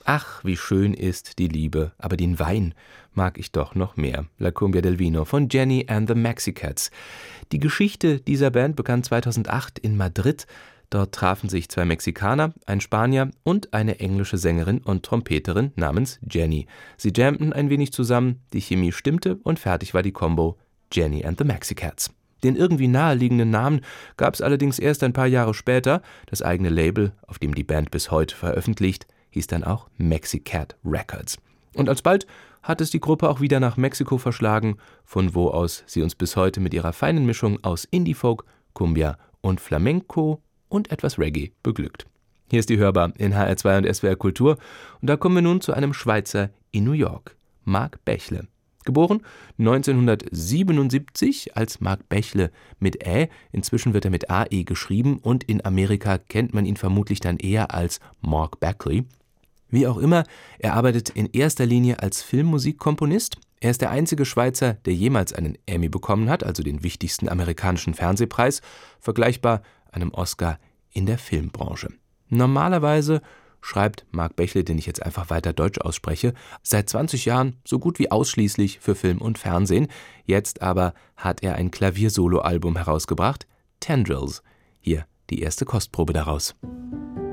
Ach, wie schön ist die Liebe, aber den Wein mag ich doch noch mehr. La Cumbia del Vino von Jenny and the Mexicats. Die Geschichte dieser Band begann 2008 in Madrid. Dort trafen sich zwei Mexikaner, ein Spanier und eine englische Sängerin und Trompeterin namens Jenny. Sie jammten ein wenig zusammen, die Chemie stimmte und fertig war die Combo Jenny and the Mexicats. Den irgendwie naheliegenden Namen gab es allerdings erst ein paar Jahre später. Das eigene Label, auf dem die Band bis heute veröffentlicht, hieß dann auch Mexicat Records. Und alsbald hat es die Gruppe auch wieder nach Mexiko verschlagen, von wo aus sie uns bis heute mit ihrer feinen Mischung aus Indie-Folk, Cumbia und Flamenco und etwas Reggae beglückt. Hier ist die Hörbar in HR2 und SWR Kultur und da kommen wir nun zu einem Schweizer in New York, Marc Bächle. Geboren 1977 als Marc Bächle mit Ä, inzwischen wird er mit AE geschrieben und in Amerika kennt man ihn vermutlich dann eher als Mark Beckley. Wie auch immer, er arbeitet in erster Linie als Filmmusikkomponist. Er ist der einzige Schweizer, der jemals einen Emmy bekommen hat, also den wichtigsten amerikanischen Fernsehpreis, vergleichbar einem Oscar in der Filmbranche. Normalerweise schreibt Marc Bächle, den ich jetzt einfach weiter Deutsch ausspreche, seit 20 Jahren so gut wie ausschließlich für Film und Fernsehen. Jetzt aber hat er ein Klaviersolo-Album herausgebracht, Tendrils. Hier die erste Kostprobe daraus.